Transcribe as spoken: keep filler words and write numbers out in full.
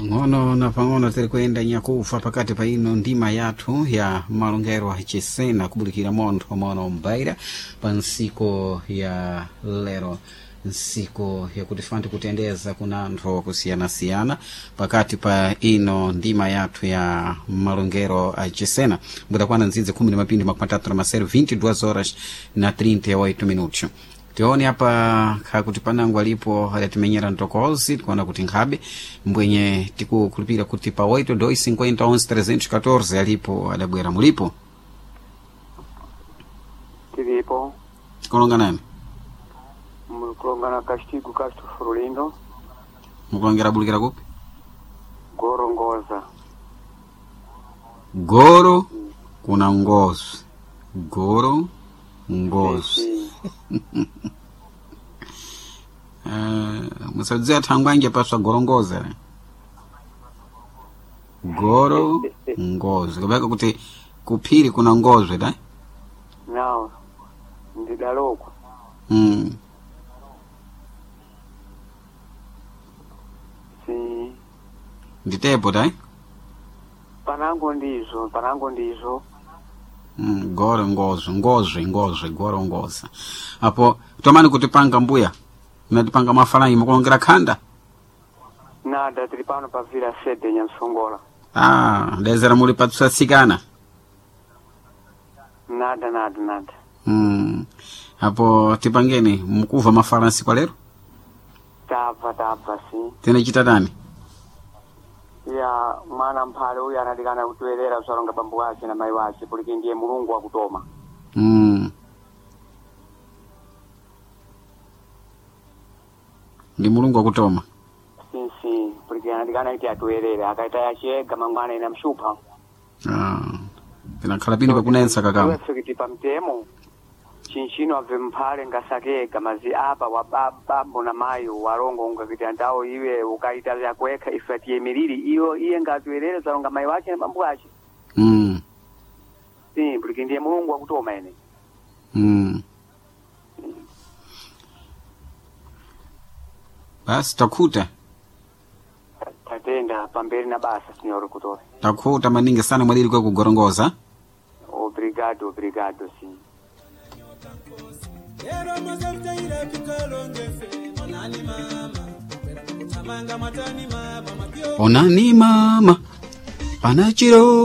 Pang'ono na pang'ono tiri kwenda nyakufa pakati pa ino ndima yathu ya malongero achisena kubulikira montho mwana mbaira pa nsiko ya lero, nsiko ya kutifanti kutendeza kuna anthu kusiyana-siyana pakati pa ino ndima yathu ya malongero achisena. Mudakwana nzinze kumi na mapindi makumatatu na maseru vinte e duas horas na trinta e oito minutos. Tione hapa kakuti panangu alipo adatimenyera ntokozi tikuona kuti nkhabe mbwenye tiku kulipira kuti pa oito dois cinquenta onze trezentos e quatorze alipo adabwera mulipo tilipo kulonga nani mukulongana Castigo Castro Florindo mukulongera bulikira kupi Gorongoza Goro kuna ngozo Goro ngozo uh, musadzia thangwange paswa gorongoza goro ngozo kabaka kuti kuphiri kuna ngozwe da no ndidaloko mm si nditepo dai panango ndizo panango ndizo Mm, goro ngozo ngozwe ngozwe goro ngoza apo tomani kutipanga mbuya natipanga mafalanyi mukulongera khanda nada tili pano pa vila sede Nyamsongola. ah dezera muli patsasikana nada nada nada mm apo tipangeni mkuva mafalansi kwa lero tava tava si tena chitatani ya mwana mphale uyu anadikana kutwerera usalonga bambu wake na mai wake kuliki ndiye mulungu wa kutoma mm ndi mulungu wa kutoma sinsi kuliki anadikana iti atwerere akaita yachega mangwana ina mshupa ah tena khalapini pakunensa kakama wewe kitipa mtemo chinchino ave mphale ngasakeka mazi apa wa babambo na mayo warongo ungakiti andao iwe ukaita ya kuweka ifati emiriri iyo iye ngatwerere usalonga mai wake na bambu wake mm si kuliki ndiye mulungu wa kutoma ene mm basi takhuta tatenda pamberi na basa signor kutore takhuta maningi sana mwadili kwe kugorongoza obrigado obrigado si onani mama panachiro